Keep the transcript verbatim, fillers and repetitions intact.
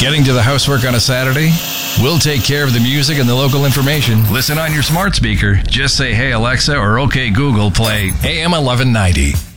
Getting to the housework on a Saturday? We'll take care of the music and the local information. Listen on your smart speaker. Just say, hey, Alexa, or okay, Google, play A M eleven ninety.